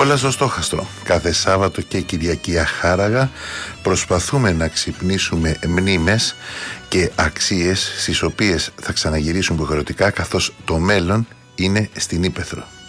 Όλα στο στόχαστρο. Κάθε Σάββατο και Κυριακή αχάραγα προσπαθούμε να ξυπνήσουμε μνήμες και αξίες στις οποίες θα ξαναγυρίσουν υποχρεωτικά, καθώς το μέλλον είναι στην ύπαιθρο.